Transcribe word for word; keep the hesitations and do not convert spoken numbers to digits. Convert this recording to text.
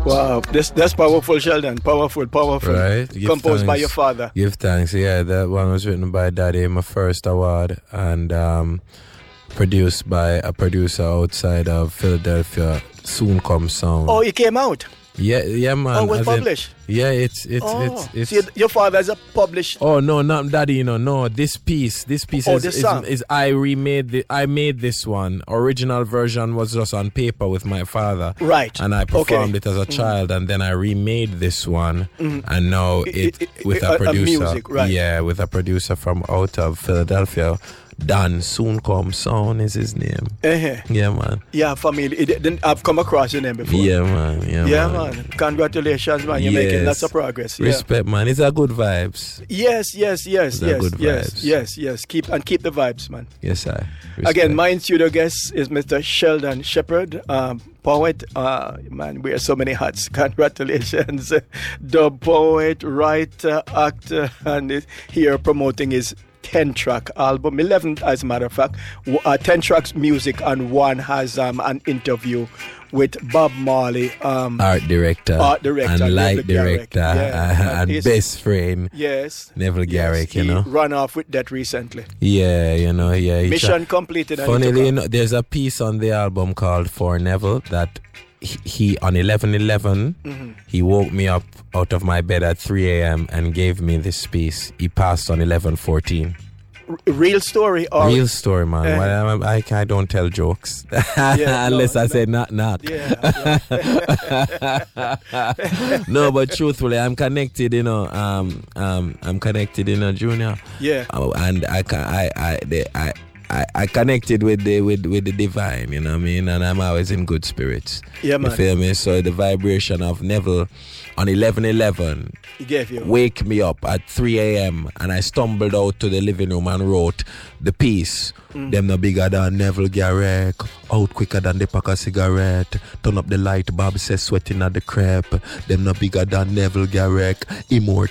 Wow, this that's powerful, Sheldon. Powerful, powerful. Right. Give Composed thanks. by your father. Give thanks. Yeah, that one was written by Daddy, my first award, and um, produced by a producer outside of Philadelphia, Soon Come Sound. Oh, it came out. Yeah, yeah, man. Oh, it was As in- published. yeah, it's it's Oh, it's it's. so your, your father is a published. Oh no, not Daddy, you know, no. This piece, this piece Oh, is, this is, song. is I remade the I made this one. Original version was just on paper with my father, Right. and I performed Okay. it as a child, and then I remade this one, Mhm. and now It- it, it- it- with a- a a producer, music, right. yeah, with a producer from out of Philadelphia. Dan Soon Come Sound is his name. Uh-huh. Yeah, man. Yeah, family. It, didn't, I've come across your name before. Yeah, man. Yeah, Yeah, man. man. Congratulations, man. You're making Yes. lots of progress. Yeah. Respect, man. It's a good vibes. Yes, yes, yes, They're yes, good yes, vibes. yes, yes. Keep and keep the vibes, man. Yes, I. Again, my in studio guest is Mister Sheldon Shepherd, um, poet. Uh, man, we wear so many hats. Congratulations, dub poet, writer, actor, and is here promoting his ten-track album, eleven as a matter of fact, w- uh, ten tracks music, and one has um, an interview with Bob Marley, um, art director, art director, and light Neville Garrick. director, Yeah, uh, and and he's- best friend, yes, Neville yes, Garrick. You he know, run off with that recently. yeah, you know, yeah. he Mission tra- completed. and he took Funnily, off. you know, there's a piece on the album called For Neville that he, he on eleven eleven Mhm. he woke me up out of my bed at three a.m. and gave me this piece. He passed on eleven fourteen. R- real story or Real story, man. Uh, Well, I, I, I don't tell jokes Yeah, unless no, I no. say not not. Yeah, No, but truthfully, I'm connected. You know, um, um, I'm connected in a junior, yeah. uh, and I, ca- I, I, the, I. I, I connected with the with, with the divine, you know what I mean, and I'm always in good spirits. Yeah, You man. feel me? So the vibration of Neville on eleven eleven He gave you. wake me up at three a.m. and I stumbled out to the living room and wrote the piece. Mm. Them no bigger than Neville Garrick, out quicker than the pack of cigarette. Turn up the light, Bob says sweating at the crepe. Them no bigger than Neville Garrick, immortal